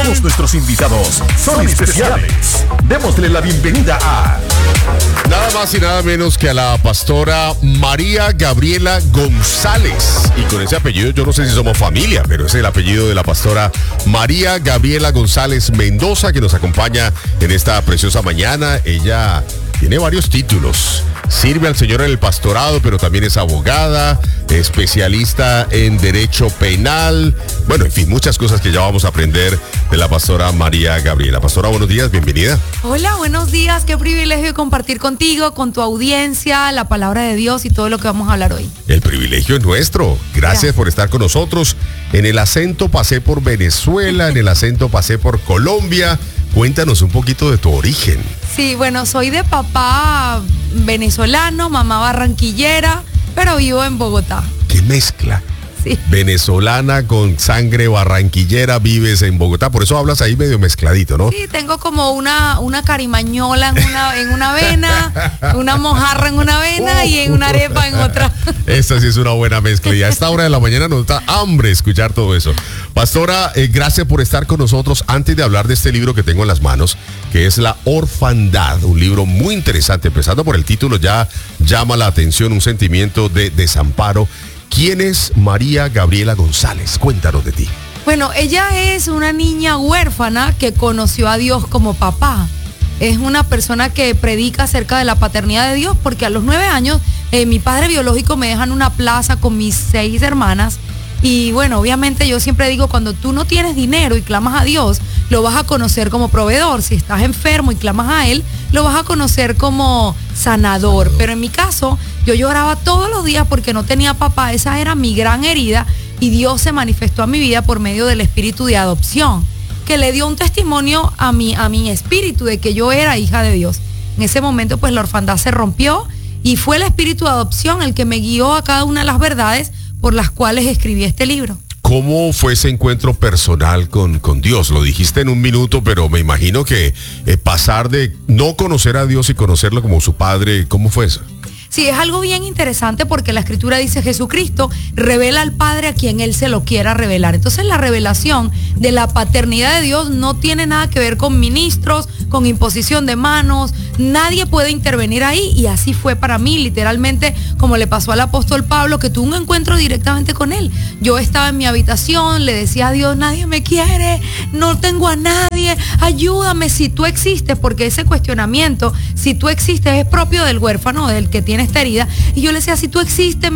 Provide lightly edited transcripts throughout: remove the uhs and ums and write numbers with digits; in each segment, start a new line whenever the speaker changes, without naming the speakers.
Todos nuestros invitados son especiales. Démosle la bienvenida a...
Nada más y nada menos que a la pastora María Gabriela González. Y con ese apellido, yo no sé si somos familia, pero es el apellido de la pastora María Gabriela González Mendoza, que nos acompaña en esta preciosa mañana. Ella tiene varios títulos. Sirve al Señor en el pastorado, pero también es abogada, especialista en derecho penal. Bueno, en fin, muchas cosas que ya vamos a aprender de la pastora María Gabriela. Pastora, buenos días, bienvenida.
Hola, buenos días. Qué privilegio compartir contigo, con tu audiencia, la palabra de Dios y todo lo que vamos a hablar hoy.
El privilegio es nuestro. Gracias por estar con nosotros. En el acento pasé por Venezuela, en el acento pasé por Colombia. Cuéntanos un poquito de tu origen.
Sí, bueno, soy de papá venezolano, mamá barranquillera, pero vivo en Bogotá.
¿Qué mezcla?
Sí.
Venezolana con sangre barranquillera, vives en Bogotá, por eso hablas ahí medio mezcladito, ¿no?
Sí, tengo como una carimañola en una vena, una mojarra en una vena y en una arepa en otra.
Esta sí es una buena mezcla y a esta hora de la mañana nos da hambre escuchar todo eso. Pastora, gracias por estar con nosotros. Antes de hablar de este libro que tengo en las manos, que es La Orfandad, un libro muy interesante, empezando por el título ya llama la atención, un sentimiento de desamparo. ¿Quién es María Gabriela González? Cuéntanos de ti.
Bueno, ella es una niña huérfana que conoció a Dios como papá. Es una persona que predica acerca de la paternidad de Dios porque a los 9 años mi padre biológico me deja en una plaza con mis 6 hermanas. Y bueno, obviamente yo siempre digo, cuando tú no tienes dinero y clamas a Dios, lo vas a conocer como proveedor. Si estás enfermo y clamas a Él, lo vas a conocer como sanador. Pero en mi caso, yo lloraba todos los días porque no tenía papá. Esa era mi gran herida y Dios se manifestó a mi vida por medio del espíritu de adopción, que le dio un testimonio a mi espíritu de que yo era hija de Dios. En ese momento, pues la orfandad se rompió y fue el espíritu de adopción el que me guió a cada una de las verdades por las cuales escribí este libro.
¿Cómo fue ese encuentro personal con Dios? Lo dijiste en un minuto, pero me imagino que pasar de no conocer a Dios y conocerlo como su padre, ¿cómo fue eso?
Sí, es algo bien interesante porque la Escritura dice Jesucristo revela al Padre a quien Él se lo quiera revelar. Entonces la revelación de la paternidad de Dios no tiene nada que ver con ministros, con imposición de manos. Nadie puede intervenir ahí y así fue para mí, literalmente como le pasó al apóstol Pablo, que tuvo un encuentro directamente con Él. Yo estaba en mi habitación, le decía a Dios, nadie me quiere, no tengo a nadie, ayúdame si tú existes, porque ese cuestionamiento, si tú existes, es propio del huérfano, del que tiene esta herida. Y yo le decía, si tú existes,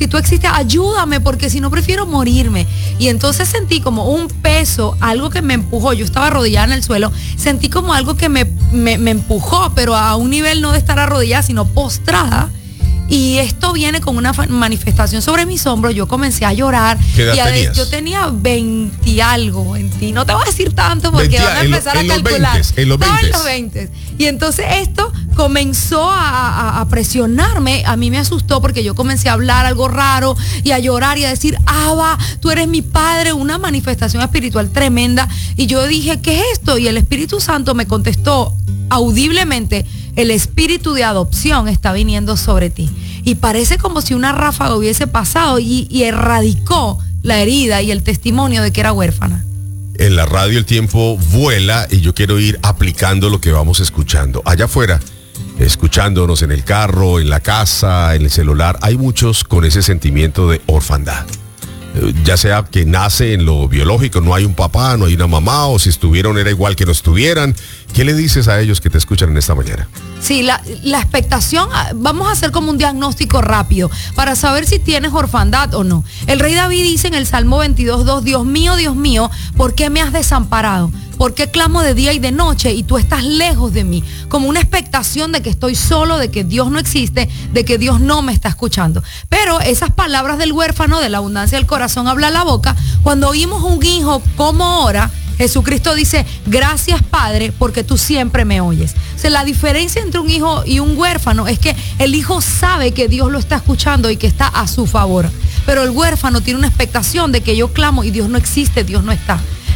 ayúdame, porque si no prefiero morirme. Y entonces sentí como un peso, algo que me empujó. Yo estaba arrodillada en el suelo, sentí como algo que me empujó, pero a un nivel no de estar arrodillada, sino postrada. Y esto viene con una manifestación sobre mis hombros. Yo comencé a llorar.
¿Qué edad tenías?
Yo tenía 20 y algo. No te voy a decir tanto porque van a empezar a calcular.
En los 20.
Estaba en los 20. Y entonces esto comenzó a presionarme. A mí me asustó porque yo comencé a hablar algo raro y a llorar y a decir, Abba, tú eres mi padre. Una manifestación espiritual tremenda. Y yo dije, ¿qué es esto? Y el Espíritu Santo me contestó audiblemente, el espíritu de adopción está viniendo sobre ti. Y parece como si una ráfaga hubiese pasado y erradicó la herida y el testimonio de que era huérfana.
En la radio el tiempo vuela y yo quiero ir aplicando lo que vamos escuchando. Allá afuera, escuchándonos en el carro, en la casa, en el celular, hay muchos con ese sentimiento de orfandad. Ya sea que nace en lo biológico, no hay un papá, no hay una mamá, o si estuvieron era igual que no estuvieran. ¿Qué le dices a ellos que te escuchan en esta mañana?
Sí, la expectación, vamos a hacer como un diagnóstico rápido para saber si tienes orfandad o no. El rey David dice en el Salmo 22:2, Dios mío, ¿por qué me has desamparado? ¿Por qué clamo de día y de noche y tú estás lejos de mí? Como una expectación de que estoy solo, de que Dios no existe, de que Dios no me está escuchando. Pero esas palabras del huérfano, de la abundancia del corazón habla la boca. Cuando oímos un hijo como ora, Jesucristo dice, gracias Padre, porque tú siempre me oyes. O sea, la diferencia entre un hijo y un huérfano es que el hijo sabe que Dios lo está escuchando y que está a su favor. Pero el huérfano tiene una expectación de que yo clamo y Dios no existe, Dios no está.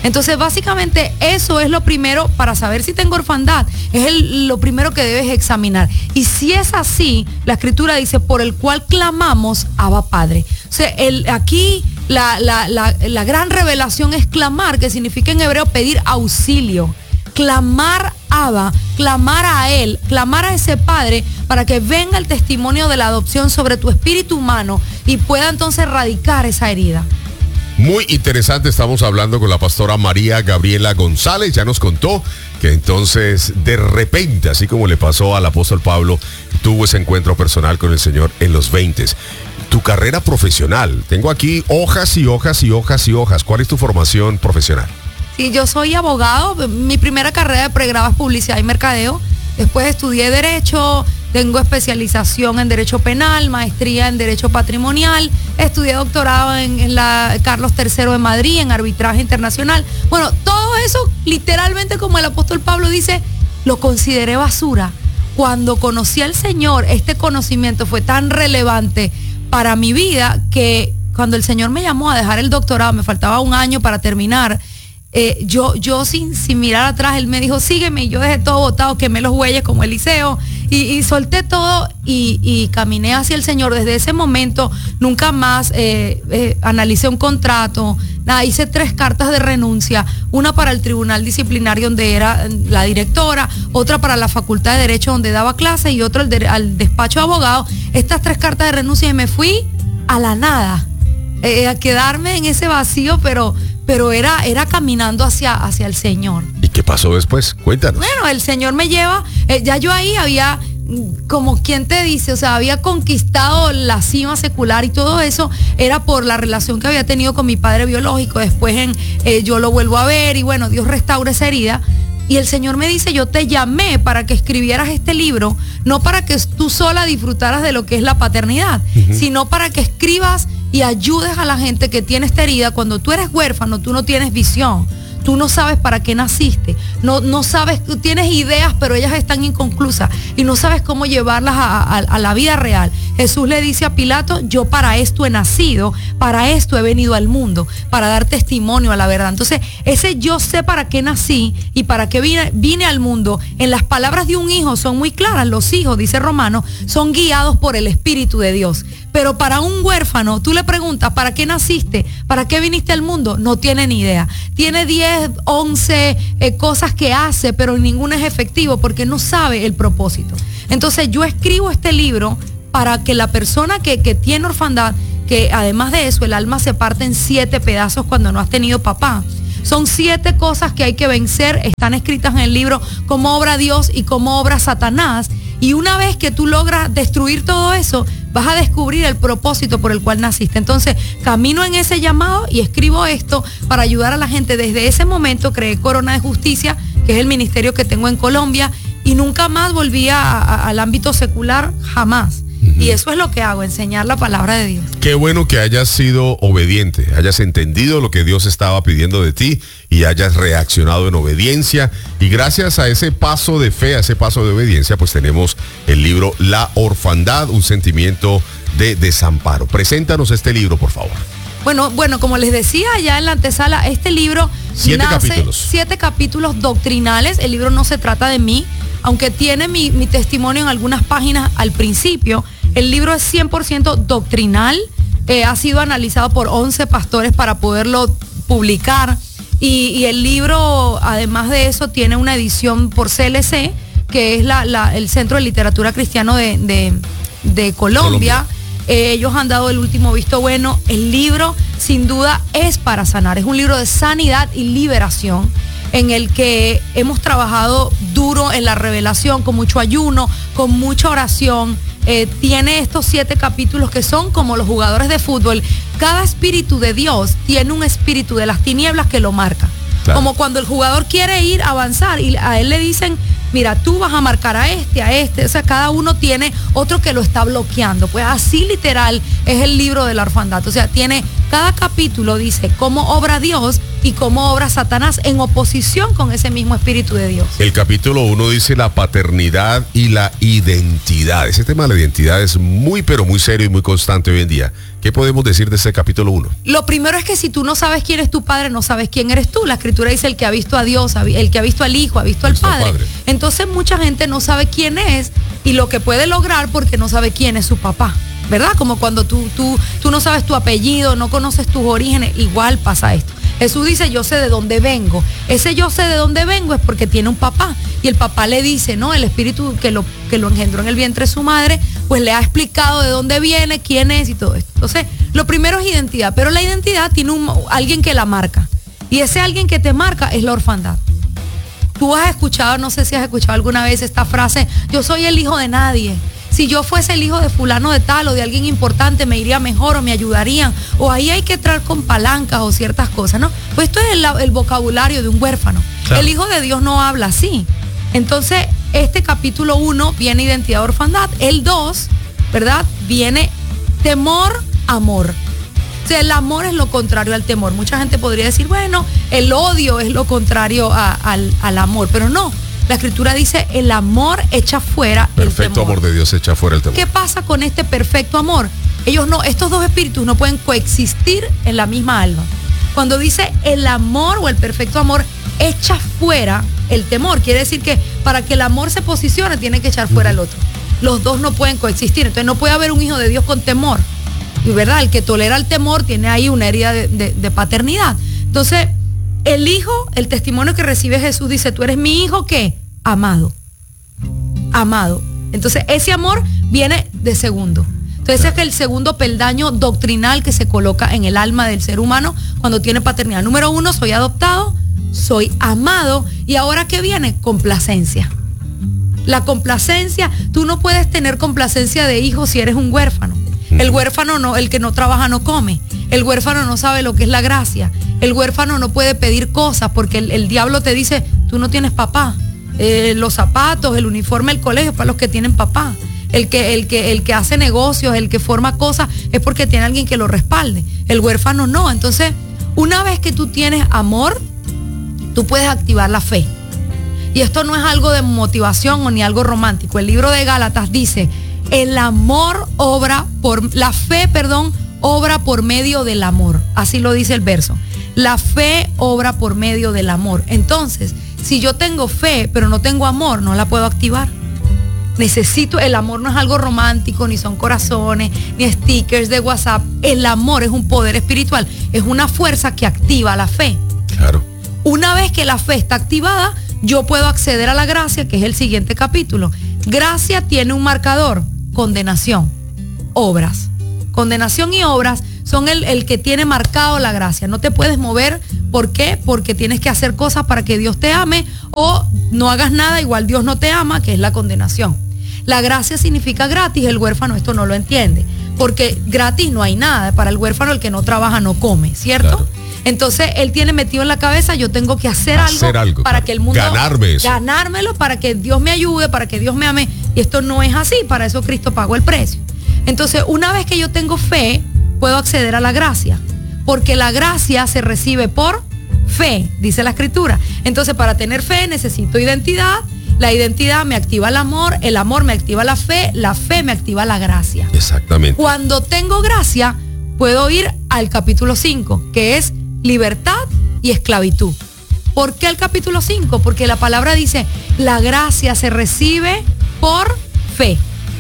Entonces, básicamente, eso es lo primero para saber si tengo orfandad. Es lo primero que debes examinar. Y si es así, la Escritura dice, por el cual clamamos, Abba Padre. O sea, aquí la gran revelación es clamar, que significa en hebreo pedir auxilio. Clamar Abba, clamar a Él, clamar a ese Padre para que venga el testimonio de la adopción sobre tu espíritu humano y pueda entonces erradicar esa herida.
Muy interesante, estamos hablando con la pastora María Gabriela González. Ya nos contó que entonces de repente, así como le pasó al apóstol Pablo, tuvo ese encuentro personal con el Señor en los 20s. Tu carrera profesional, tengo aquí hojas y hojas y hojas y hojas. ¿Cuál es tu formación profesional?
Sí, yo soy abogado. Mi primera carrera de pregrado es publicidad y mercadeo. Después estudié Derecho, tengo especialización en Derecho Penal, maestría en Derecho Patrimonial, estudié doctorado en la Carlos III de Madrid, en Arbitraje Internacional. Bueno, todo eso, literalmente, como el apóstol Pablo dice, lo consideré basura. Cuando conocí al Señor, este conocimiento fue tan relevante para mi vida que cuando el Señor me llamó a dejar el doctorado, me faltaba un año para terminar. Yo sin mirar atrás, Él me dijo, sígueme, y yo dejé todo botado, quemé los bueyes como Eliseo, y solté todo y caminé hacia el Señor. Desde ese momento nunca más analicé un contrato, nada, hice 3 cartas de renuncia, una para el tribunal disciplinario donde era la directora, otra para la facultad de Derecho donde daba clases y otra al despacho de abogados. Estas 3 cartas de renuncia, y me fui a la nada, a quedarme en ese vacío, pero era caminando hacia el Señor.
¿Y qué pasó después? Cuéntanos.
Bueno, el Señor me lleva, ya yo ahí había, como quien te dice, o sea, había conquistado la cima secular, y todo eso era por la relación que había tenido con mi padre biológico. Después yo lo vuelvo a ver y bueno, Dios restaura esa herida. Y el Señor me dice, yo te llamé para que escribieras este libro, no para que tú sola disfrutaras de lo que es la paternidad, sino para que escribas y ayudes a la gente que tiene esta herida. Cuando tú eres huérfano, tú no tienes visión, tú no sabes para qué naciste, no sabes, tú tienes ideas, pero ellas están inconclusas y no sabes cómo llevarlas a la vida real. Jesús le dice a Pilato, yo para esto he nacido, para esto he venido al mundo, para dar testimonio a la verdad. Entonces, ese yo sé para qué nací y para qué vine al mundo, en las palabras de un hijo son muy claras. Los hijos, dice Romanos, son guiados por el Espíritu de Dios. Pero para un huérfano, tú le preguntas, ¿para qué naciste? ¿Para qué viniste al mundo? No tiene ni idea. Tiene 10, 11 cosas que hace, pero ninguna es efectivo porque no sabe el propósito. Entonces, yo escribo este libro para que la persona que tiene orfandad, que además de eso, el alma se parte en 7 pedazos cuando no has tenido papá. Son 7 cosas que hay que vencer, están escritas en el libro, cómo obra Dios y cómo obra Satanás. Y una vez que tú logras destruir todo eso, vas a descubrir el propósito por el cual naciste. Entonces, camino en ese llamado y escribo esto para ayudar a la gente. Desde ese momento creé Corona de Justicia, que es el ministerio que tengo en Colombia, y nunca más volví al ámbito secular, jamás. Y eso es lo que hago, enseñar la palabra de Dios.
Qué bueno que hayas sido obediente, hayas entendido lo que Dios estaba pidiendo de ti y hayas reaccionado en obediencia. Y gracias a ese paso de fe, a ese paso de obediencia, pues tenemos el libro La Orfandad, un sentimiento de desamparo. Preséntanos este libro, por favor.
Bueno, como les decía ya en la antesala, este libro
7 capítulos.
7 capítulos doctrinales. El libro no se trata de mí, aunque tiene mi testimonio en algunas páginas al principio. El libro es 100% doctrinal, ha sido analizado por 11 pastores para poderlo publicar, y el libro, además de eso, tiene una edición por CLC, que es el Centro de Literatura Cristiano de Colombia. Ellos han dado el último visto bueno. El libro, sin duda, es para sanar. Es un libro de sanidad y liberación, en el que hemos trabajado duro en la revelación, con mucho ayuno, con mucha oración. Tiene estos 7 capítulos que son como los jugadores de fútbol. Cada espíritu de Dios tiene un espíritu de las tinieblas que lo marca. Claro. Como cuando el jugador quiere ir a avanzar y a él le dicen, mira, tú vas a marcar a este. O sea, cada uno tiene otro que lo está bloqueando. Pues así literal es el libro de la orfandad. O sea, tiene cada capítulo dice cómo obra Dios y cómo obra Satanás en oposición con ese mismo Espíritu de Dios.
El capítulo 1 dice la paternidad y la identidad. Ese tema de la identidad es muy, pero muy serio y muy constante hoy en día. ¿Qué podemos decir de ese capítulo 1?
Lo primero es que si tú no sabes quién es tu padre, no sabes quién eres tú. La Escritura dice el que ha visto a Dios, el que ha visto al Hijo, ha visto al Padre. Entonces mucha gente no sabe quién es y lo que puede lograr porque no sabe quién es su papá, ¿verdad? Como cuando tú no sabes tu apellido, no conoces tus orígenes, igual pasa esto. Jesús dice, yo sé de dónde vengo. Ese yo sé de dónde vengo es porque tiene un papá. Y el papá le dice, ¿no? El espíritu que lo engendró en el vientre de su madre, pues le ha explicado de dónde viene, quién es y todo esto. Entonces, lo primero es identidad, pero la identidad tiene alguien que la marca. Y ese alguien que te marca es la orfandad. Tú has escuchado, no sé si has escuchado alguna vez esta frase, yo soy el hijo de nadie. Si yo fuese el hijo de fulano de tal o de alguien importante, me iría mejor o me ayudarían. O ahí hay que entrar con palancas o ciertas cosas, ¿no? Pues esto es el vocabulario de un huérfano. Claro. El hijo de Dios no habla así. Entonces, este capítulo 1 viene identidad, orfandad. El 2, ¿verdad? Viene temor, amor. O sea, el amor es lo contrario al temor. Mucha gente podría decir, bueno, el odio es lo contrario al amor, pero no. La Escritura dice, el amor echa fuera el temor.
Perfecto amor de Dios echa fuera el temor.
¿Qué pasa con este perfecto amor? Estos dos espíritus no pueden coexistir en la misma alma. Cuando dice el amor o el perfecto amor echa fuera el temor, quiere decir que para que el amor se posicione tiene que echar fuera el otro. Los dos no pueden coexistir. Entonces no puede haber un hijo de Dios con temor. Y verdad, el que tolera el temor tiene ahí una herida de paternidad. Entonces, el hijo, el testimonio que recibe Jesús dice, tú eres mi hijo, ¿qué? Amado. Amado. Entonces, ese amor viene de segundo. Entonces, es el segundo peldaño doctrinal que se coloca en el alma del ser humano cuando tiene paternidad. Número 1, soy adoptado, soy amado. Y ahora, ¿qué viene? Complacencia. La complacencia, tú no puedes tener complacencia de hijo si eres un huérfano. El huérfano no, el que no trabaja no come. El huérfano no sabe lo que es la gracia. El huérfano no puede pedir cosas porque el diablo te dice, tú no tienes papá. Los zapatos, el uniforme, el colegio para los que tienen papá. El que hace negocios, el que forma cosas es porque tiene alguien que lo respalde. El huérfano no. Entonces, una vez que tú tienes amor, tú puedes activar la fe. Y esto no es algo de motivación o ni algo romántico. El libro de Gálatas dice, la fe obra por medio del amor. Así lo dice el verso. La fe obra por medio del amor. Entonces, si yo tengo fe, pero no tengo amor, no la puedo activar. El amor no es algo romántico, ni son corazones, ni stickers de WhatsApp. El amor es un poder espiritual, es una fuerza que activa la fe.
Claro.
Una vez que la fe está activada, yo puedo acceder a la gracia, que es el siguiente capítulo. Gracia tiene un marcador, condenación, obras. Condenación y obras son el que tiene marcado la gracia. No te puedes mover. ¿Por qué? Porque tienes que hacer cosas para que Dios te ame, o no hagas nada, igual Dios no te ama, que es la condenación. La gracia significa gratis. El huérfano esto no lo entiende, porque gratis no hay nada. Para el huérfano, el que no trabaja no come, ¿cierto? Claro. Entonces él tiene metido en la cabeza, yo tengo que hacer algo para que el mundo, ganármelo, para que Dios me ayude, para que Dios me ame. Y esto no es así. Para eso Cristo pagó el precio. Entonces, una vez que yo tengo fe, puedo acceder a la gracia, porque la gracia se recibe por fe, dice la Escritura. Entonces, para tener fe necesito identidad. La identidad me activa el amor me activa la fe me activa la gracia.
Exactamente.
Cuando tengo gracia, puedo ir al capítulo 5, que es libertad y esclavitud. ¿Por qué el capítulo 5? Porque la palabra dice, la gracia se recibe por fe.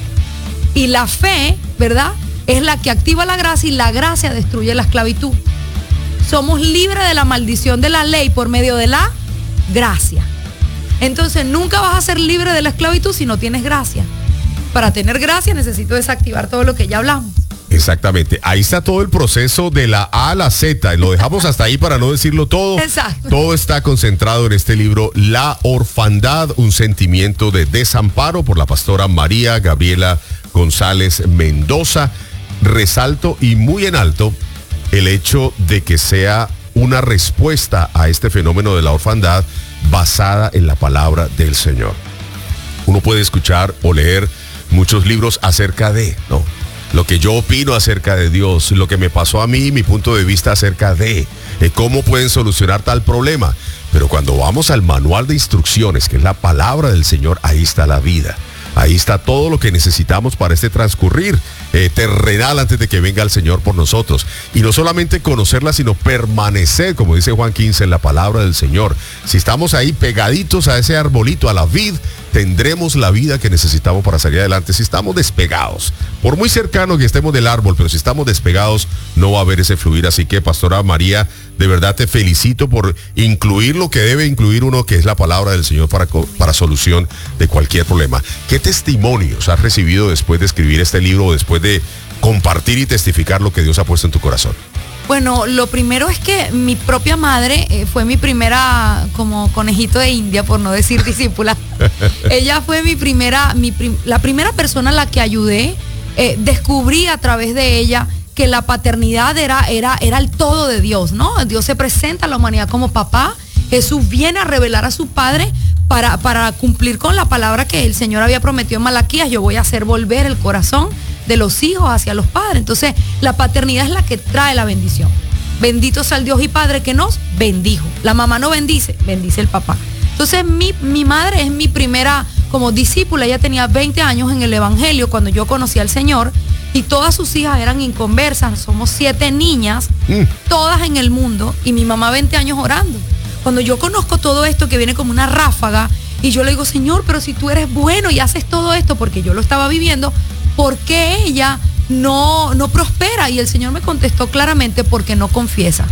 Y la fe, ¿verdad?, es la que activa la gracia, y la gracia destruye la esclavitud. Somos libres de la maldición de la ley por medio de la gracia. Entonces, nunca vas a ser libre de la esclavitud si no tienes gracia. Para tener gracia necesito desactivar todo lo que ya hablamos.
Exactamente. Ahí está todo el proceso de la A a la Z. Lo dejamos hasta ahí para no decirlo todo.
Exacto.
Todo está concentrado en este libro, La Orfandad, un sentimiento de desamparo, por la pastora María Gabriela González Mendoza. Resalto y muy en alto el hecho de que sea una respuesta a este fenómeno de la orfandad basada en la palabra del Señor. Uno puede escuchar o leer muchos libros acerca de, ¿no? lo que yo opino acerca de Dios, lo que me pasó a mí, mi punto de vista acerca de cómo pueden solucionar tal problema. Pero cuando vamos al manual de instrucciones, que es la palabra del Señor, ahí está la vida. Ahí está todo lo que necesitamos para este transcurrir terrenal antes de que venga el Señor por nosotros. Y no solamente conocerla, sino permanecer, como dice Juan 15, en la palabra del Señor. Si estamos ahí pegaditos a ese arbolito, a la vid, tendremos la vida que necesitamos para salir adelante. Si estamos despegados, por muy cercano que estemos del árbol, pero si estamos despegados, no va a haber ese fluir. Así que, Pastora María, de verdad te felicito por incluir lo que debe incluir uno, que es la palabra del Señor para solución de cualquier problema. ¿Qué testimonios has recibido después de escribir este libro, después de compartir y testificar lo que Dios ha puesto en tu corazón?
Bueno, lo primero es que mi propia madre fue mi primera, como conejito de India, por no decir discípula. Ella fue la primera persona a la que ayudé. Descubrí a través de ella que la paternidad era el todo de Dios, ¿no? Dios se presenta a la humanidad como papá. Jesús viene a revelar a su Padre para cumplir con la palabra que el Señor había prometido en Malaquías. Yo voy a hacer volver el corazón de los hijos hacia los padres. Entonces, la paternidad es la que trae la bendición. Bendito sea el Dios y Padre que nos bendijo. La mamá no bendice, bendice el papá. Entonces, mi madre es mi primera como discípula. Ella tenía 20 años en el Evangelio cuando yo conocí al Señor, y todas sus hijas eran inconversas. Somos 7 niñas, todas en el mundo, y mi mamá 20 años orando. Cuando yo conozco todo esto que viene como una ráfaga, y yo le digo, Señor, pero si tú eres bueno y haces todo esto, porque yo lo estaba viviendo, ¿por qué ella no prospera? Y el Señor me contestó claramente, porque no confiesa.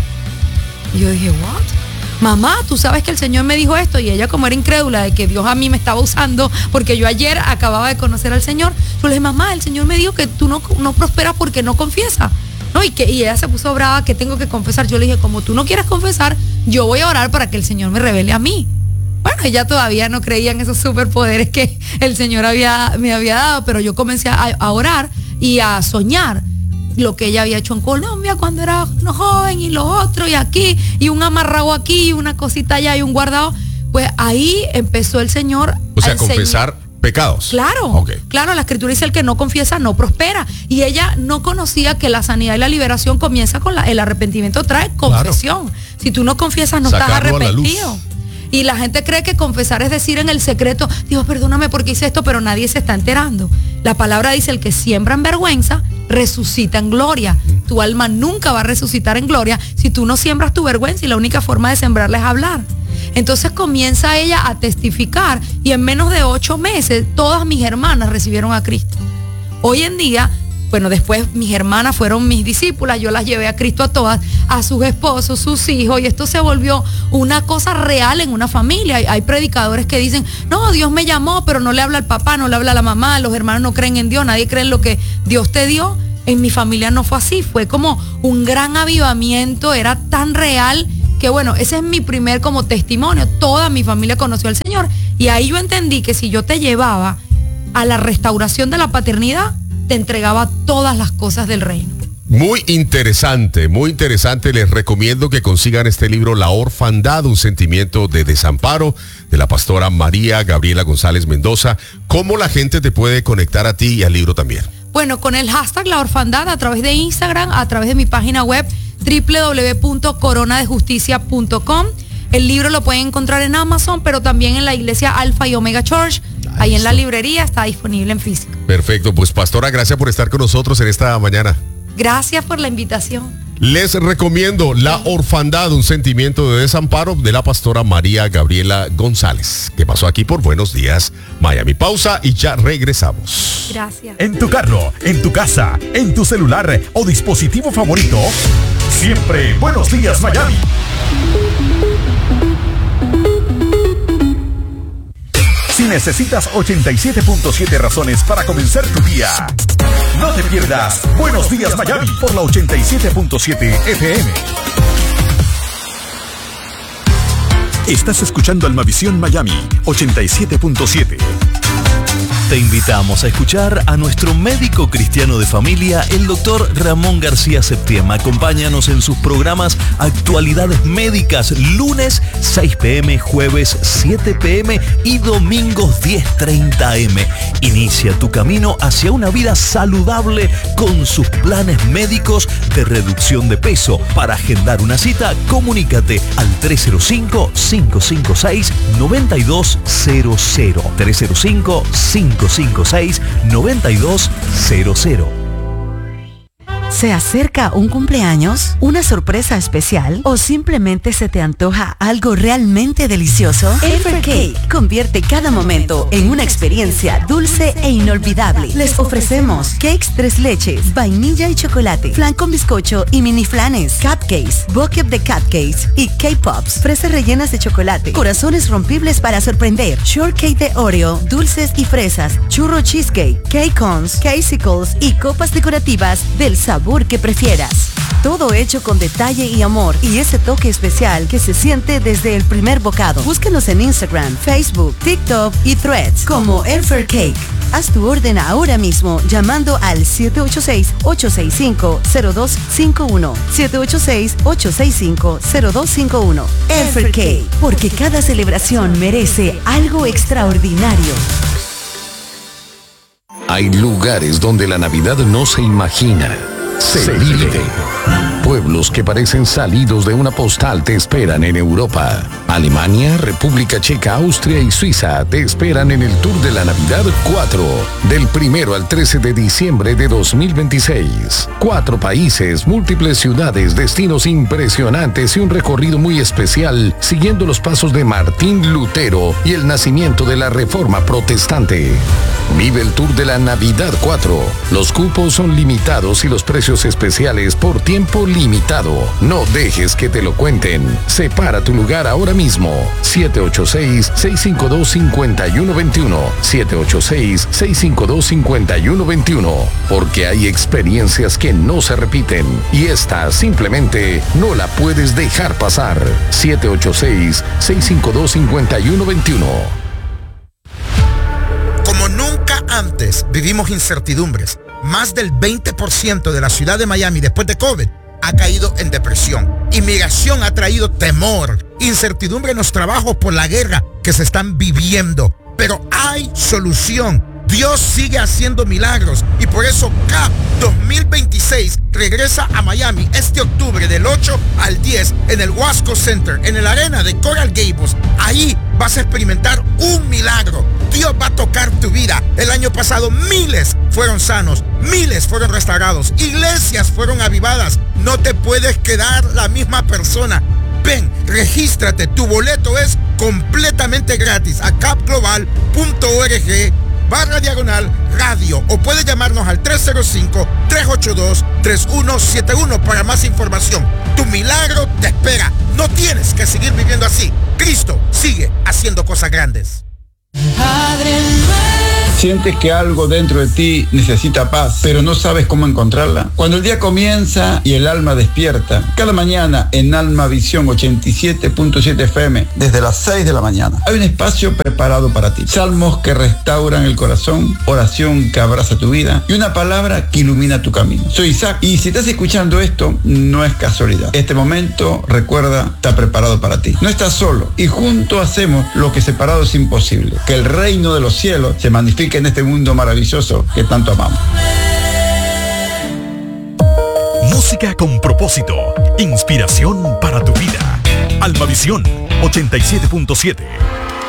Y yo dije, ¿what? Mamá, tú sabes que el Señor me dijo esto. Y ella, como era incrédula de que Dios a mí me estaba usando, porque yo ayer acababa de conocer al Señor, yo le dije, mamá, el Señor me dijo que tú no prosperas porque no confiesas, ¿no? Y ella se puso brava, que tengo que confesar. Yo le dije, como tú no quieres confesar, yo voy a orar para que el Señor me revele a mí. Bueno, ella todavía no creía en esos superpoderes que el Señor me había dado, pero yo comencé a orar y a soñar lo que ella había hecho en Colombia cuando era joven, y lo otro, y aquí, y un amarrado aquí, y una cosita allá, y un guardado. Pues ahí empezó el Señor.
O sea, confesar pecados.
Claro,
okay.
Claro, la Escritura dice, el que no confiesa no prospera. Y ella no conocía que la sanidad y la liberación comienza con el arrepentimiento, trae confesión. Claro. Si tú no confiesas, no sacarlo estás arrepentido. Y la gente cree que confesar es decir en el secreto, Dios, perdóname porque hice esto, pero nadie se está enterando. La palabra dice, el que siembra en vergüenza, resucita en gloria. Tu alma nunca va a resucitar en gloria si tú no siembras tu vergüenza, y la única forma de sembrarla es hablar. Entonces comienza ella a testificar, y en menos de 8 meses todas mis hermanas recibieron a Cristo. Hoy en día, bueno, después mis hermanas fueron mis discípulas, yo las llevé a Cristo a todas, a sus esposos, sus hijos, y esto se volvió una cosa real en una familia. Hay predicadores que dicen, no, Dios me llamó, pero no le habla al papá, no le habla a la mamá, los hermanos no creen en Dios, nadie cree en lo que Dios te dio. En mi familia no fue así, fue como un gran avivamiento, era tan real que bueno, ese es mi primer como testimonio. Toda mi familia conoció al Señor, y ahí yo entendí que si yo te llevaba a la restauración de la paternidad, te entregaba todas las cosas del reino.
Muy interesante, muy interesante. Les recomiendo que consigan este libro, La Orfandad, un sentimiento de desamparo, de la pastora María Gabriela González Mendoza. ¿Cómo la gente te puede conectar a ti y al libro también?
Bueno, con el hashtag La Orfandad, a través de Instagram, a través de mi página web www.coronadejusticia.com. El libro lo pueden encontrar en Amazon, pero también en la iglesia Alfa y Omega Church. Ahí en la librería está disponible en físico.
Perfecto, pues pastora, gracias por estar con nosotros en esta mañana.
Gracias por la invitación.
Les recomiendo La Orfandad, un sentimiento de desamparo, de la pastora María Gabriela González, que pasó aquí por Buenos Días Miami. Pausa y ya regresamos.
Gracias.
En tu carro, en tu casa, en tu celular o dispositivo favorito, siempre Buenos Días Miami. Si necesitas 87.7 razones para comenzar tu día, no te pierdas Buenos Días Miami por la 87.7 FM. Estás escuchando Almavisión Miami 87.7.
Te invitamos a escuchar a nuestro médico cristiano de familia, el doctor Ramón García Septiema. Acompáñanos en sus programas Actualidades Médicas, lunes 6 p.m., jueves 7 p.m. y domingos 10:30 a.m. Inicia tu camino hacia una vida saludable con sus planes médicos de reducción de peso. Para agendar una cita, comunícate al 305-556-9200. 305-556-9200.
¿Se acerca un cumpleaños? ¿Una sorpresa especial? ¿O simplemente se te antoja algo realmente delicioso? Elfer Cake convierte cada momento en una experiencia dulce e inolvidable. Les ofrecemos cakes 3 leches, vainilla y chocolate, flan con bizcocho y mini flanes, cupcakes, bucket de cupcakes y K-Pops, fresas rellenas de chocolate, corazones rompibles para sorprender, shortcake de Oreo, dulces y fresas, churro cheesecake, cake cones, casicles y copas decorativas del sabor que prefieras. Todo hecho con detalle y amor y ese toque especial que se siente desde el primer bocado. Búscanos en Instagram, Facebook, TikTok y Threads como Elfer Cake. Haz tu orden ahora mismo llamando al 786-865-0251. 786-865-0251. Elfer Cake, porque cada celebración merece algo extraordinario.
Hay lugares donde la Navidad no se imagina, se vive. Pueblos que parecen salidos de una postal te esperan en Europa. Alemania, República Checa, Austria y Suiza te esperan en el Tour de la Navidad 4, del 1 al 13 de diciembre de 2026. 4 países, múltiples ciudades, destinos impresionantes y un recorrido muy especial siguiendo los pasos de Martín Lutero y el nacimiento de la Reforma Protestante. Vive el Tour de la Navidad 4. Los cupos son limitados y los precios especiales por tiempo limitado. No dejes que te lo cuenten. Separa tu lugar ahora mismo. 786-652-5121. 786-652-5121. Porque hay experiencias que no se repiten y esta simplemente no la puedes dejar pasar. 786-652-5121.
Como nunca antes vivimos incertidumbres. Más del 20% de la ciudad de Miami después de COVID ha caído en depresión. Inmigración ha traído temor, incertidumbre en los trabajos por la guerra que se están viviendo. Pero hay solución. Dios sigue haciendo milagros y por eso CAP 2026 regresa a Miami este octubre del 8 al 10 en el Wasco Center, en el arena de Coral Gables. Ahí vas a experimentar un milagro. Dios va a tocar tu vida. El año pasado miles fueron sanos, miles fueron restaurados, iglesias fueron avivadas. No te puedes quedar la misma persona. Ven, regístrate. Tu boleto es completamente gratis a capglobal.org/radio o puedes llamarnos al 305-382-3171 para más información. Tu milagro te espera. No tienes que seguir viviendo así. Cristo sigue haciendo cosas grandes.
Sientes que algo dentro de ti necesita paz, pero no sabes cómo encontrarla. Cuando el día comienza y el alma despierta, cada mañana en Alma Visión 87.7 FM, desde las 6 de la mañana, hay un espacio preparado para ti. Salmos que restauran el corazón, oración que abraza tu vida y una palabra que ilumina tu camino. Soy Isaac y si estás escuchando esto, no es casualidad. Este momento, recuerda, está preparado para ti. No estás solo y juntos hacemos lo que separado es imposible. Que el reino de los cielos se magnifique en este mundo maravilloso que tanto amamos.
Música con propósito, inspiración para tu vida. Almavisión 87.7.